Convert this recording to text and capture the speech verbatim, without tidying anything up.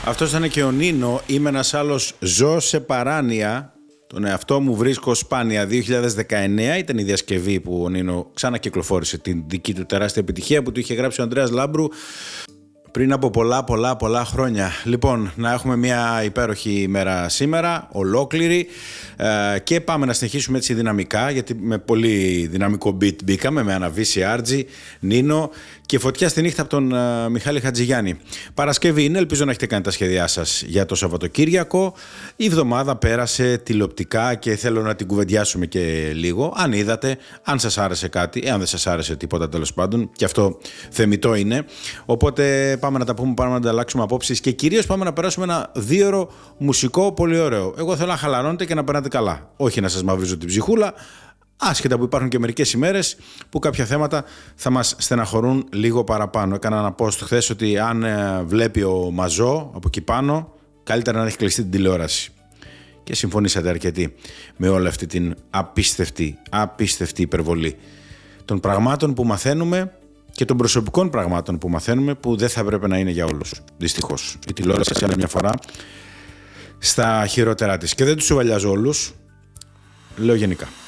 Αυτός ήταν και ο Νίνο. Είμαι ένας άλλος, ζω σε παράνοια. Τον εαυτό μου βρίσκω σπάνια. δύο χιλιάδες δεκαεννέα ήταν η διασκευή που ο Νίνο ξανακυκλοφόρησε την δική του τεράστια επιτυχία που του είχε γράψει ο Ανδρέας Λάμπρου πριν από πολλά πολλά πολλά χρόνια. Λοιπόν, να έχουμε μια υπέροχη ημέρα σήμερα, ολόκληρη, ε, και πάμε να συνεχίσουμε έτσι δυναμικά, γιατί με πολύ δυναμικό beat μπήκαμε, με αναβίση Άρτζη, Νίνο και φωτιά στη νύχτα από τον uh, Μιχάλη Χατζηγιάννη. Παρασκευή είναι, ελπίζω να έχετε κάνει τα σχέδιά σας για το Σαββατοκύριακο. Η εβδομάδα πέρασε τηλεοπτικά και θέλω να την κουβεντιάσουμε και λίγο. Αν είδατε, αν σας άρεσε κάτι, εάν δεν σας άρεσε τίποτα τέλος πάντων, και αυτό θεμιτό είναι. Οπότε πάμε να τα πούμε, πάμε να ανταλλάξουμε απόψεις και κυρίως πάμε να περάσουμε ένα δίωρο μουσικό πολύ ωραίο. Εγώ θέλω να χαλαρώνετε και να περνάτε καλά. Όχι να σας μαυρίζω την ψυχούλα. Άσχετα που υπάρχουν και μερικές ημέρες που κάποια θέματα θα μας στεναχωρούν λίγο παραπάνω. Έκανα ένα post χθες ότι αν βλέπει ο Μαζό από εκεί πάνω, καλύτερα να έχει κλειστεί την τηλεόραση. Και συμφωνήσατε αρκετοί με όλη αυτή την απίστευτη, απίστευτη υπερβολή των πραγμάτων που μαθαίνουμε και των προσωπικών πραγμάτων που μαθαίνουμε, που δεν θα έπρεπε να είναι για όλους. Δυστυχώς. Η τηλεόραση άλλη μια φορά στα χειρότερά της. Και δεν τους σουβαλιάζω όλους. Λέω γενικά.